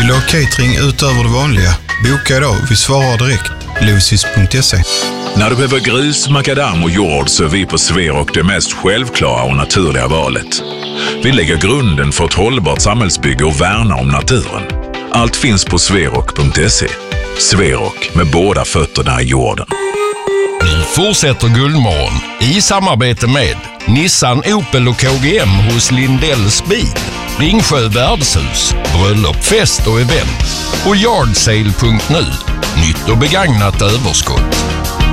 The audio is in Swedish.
du ha catering utöver det vanliga? Boka idag, vi svarar direkt. Losis.se. När du behöver grus, makadam och jord så är vi på Sverok det mest självklara och naturliga valet. Vi lägger grunden för ett hållbart samhällsbygge och värnar om naturen. Allt finns på sverok.se. Sverok, med båda fötterna i jorden. Nu fortsätter Guldmorgon i samarbete med Nissan, Opel och KGM hos Lindells bil, Ringsjö värdshus, bröllop, fest och event och Yardsale.nu, nytt och begagnat överskott.